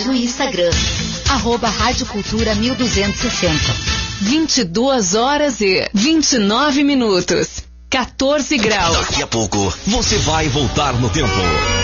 novidade no Instagram, @Rádio Cultura 1260. 22h29, 14 graus. Daqui a pouco você vai voltar no tempo.